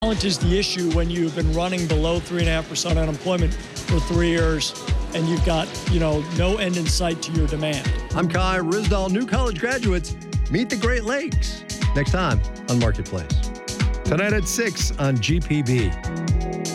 talent is the issue when you've been running below 3.5% unemployment for 3 years and you've got, no end in sight to your demand. I'm Kai Ryssdal. New college graduates meet the Great Lakes. Next time on Marketplace. Tonight at 6 on GPB.